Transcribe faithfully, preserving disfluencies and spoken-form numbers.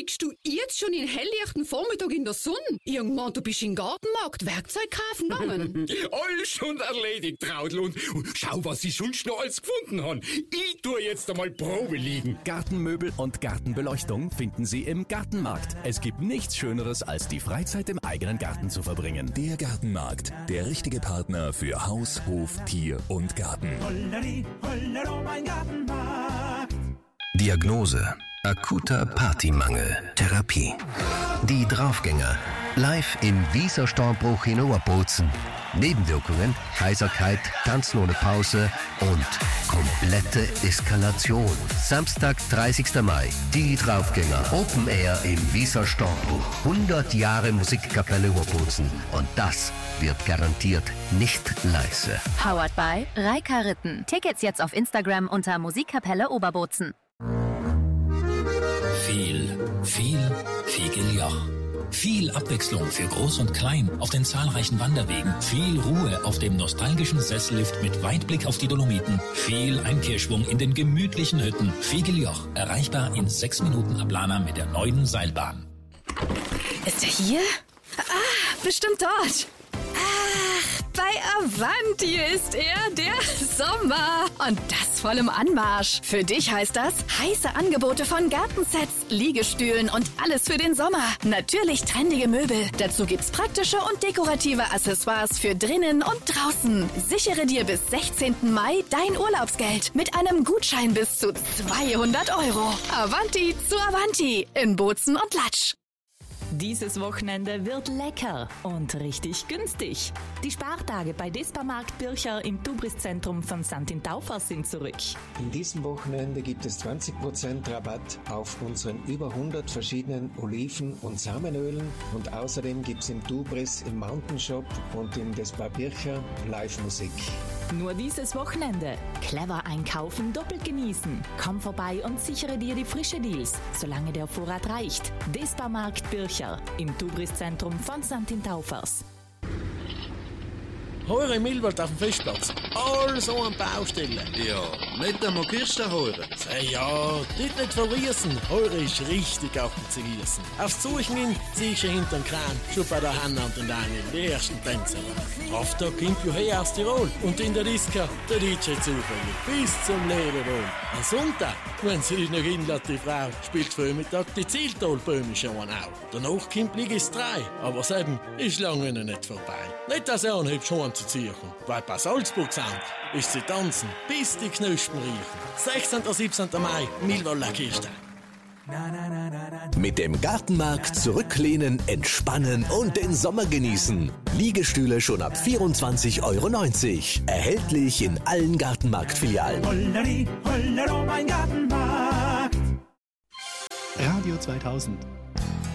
liegst du jetzt schon in helllichten Vormittag in der Sonne? Irgendwann, du bist in den Gartenmarkt Werkzeug kaufen gegangen. Alles schon erledigt, Traudl. Und schau, was ich sonst noch alles gefunden habe. Ich tue jetzt einmal Probe liegen. Gartenmöbel und Gartenbeleuchtung finden Sie im Gartenmarkt. Es gibt nichts Schöneres, als die Freizeit im eigenen Garten zu verbringen. Der Gartenmarkt, der richtige Partner für Haus, Hof, Tier und Garten. Holleri, hollero, mein Gartenmarkt. Diagnose: akuter Partymangel. Therapie: Die Draufgänger. Live im Wieser-Stammbruch in Oberbozen. Nebenwirkungen: Heiserkeit, Tanzen ohne Pause und komplette Eskalation. Samstag, dreißigster Mai. Die Draufgänger. Open Air im Wieser-Stammbruch. hundert Jahre Musikkapelle Oberbozen. Und das wird garantiert nicht leise. Powered by Reika Ritten. Tickets jetzt auf Instagram unter Musikkapelle Oberbozen. Viel, viel, Figeljach. Viel Abwechslung für Groß und Klein auf den zahlreichen Wanderwegen. Viel Ruhe auf dem nostalgischen Sessellift mit Weitblick auf die Dolomiten. Viel Einkehrschwung in den gemütlichen Hütten. Figeljach, erreichbar in sechs Minuten ab Lana mit der neuen Seilbahn. Ist er hier? Ah, bestimmt dort. Ach, bei Avanti ist er, der Sommer. Und das voll im Anmarsch. Für dich heißt das heiße Angebote von Gartensets, Liegestühlen und alles für den Sommer. Natürlich trendige Möbel. Dazu gibt's praktische und dekorative Accessoires für drinnen und draußen. Sichere dir bis sechzehnten Mai dein Urlaubsgeld mit einem Gutschein bis zu zweihundert Euro. Avanti zu Avanti in Bozen und Latsch. Dieses Wochenende wird lecker und richtig günstig. Die Spartage bei Disparmarkt Bircher im Tubris-Zentrum von Sankt Taufers sind zurück. In diesem Wochenende gibt es zwanzig Prozent Rabatt auf unseren über hundert verschiedenen Oliven- und Samenölen und außerdem gibt es im Tubris, im Mountain Shop und im Dispar Bircher Live-Musik. Nur dieses Wochenende. Clever einkaufen, doppelt genießen. Komm vorbei und sichere dir die frische Deals, solange der Vorrat reicht. Disparmarkt Bircher im Tubris-Zentrum von Sankt Taufers. Heure in Milwald auf dem Festplatz. All so an Baustellen. Ja, nicht einmal Kirsten heure. Hey, ja, dort nicht verriesen. Heure ist richtig auf dem Zerriesen. Aufs Suchen hin siehst du hinter dem Kran schon bei der Hanna und den Daniel, die ersten Tänzer. Kraftag kommt ja her aus Tirol und in der Disco der D J zufällig bis zum Lebewohl. Am Sonntag, wenn sie dich noch hinlässt, die Frau, spielt Vormittag die Zieltalböhme schon auch. Danach kommt Ligis drei, aber das eben ist lange noch nicht vorbei. Nicht, dass er anhebt schon zu ziehen, weil bei Salzburg sind, ist sie tanzen, bis die Knospen riechen. sechzehnten und siebzehnten Mai, Milwalder Kirche. Mit dem Gartenmarkt zurücklehnen, entspannen und den Sommer genießen. Liegestühle schon ab vierundzwanzig Euro neunzig. Erhältlich in allen Gartenmarktfilialen. Holleri, hollero, mein Gartenmarkt. Radio zweitausend.